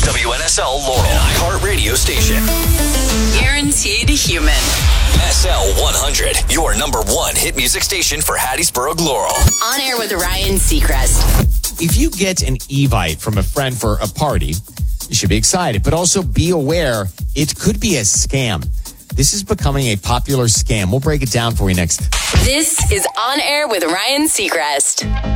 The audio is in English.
WNSL Laurel, iHeart radio station. Guaranteed human. SL 100, your number one hit music station for Hattiesburg, Laurel. On air with Ryan Seacrest. If you get an Evite from a friend for a party, you should be excited, but also be aware it could be a scam. This is becoming a popular scam. We'll break it down for you next. This is On Air with Ryan Seacrest.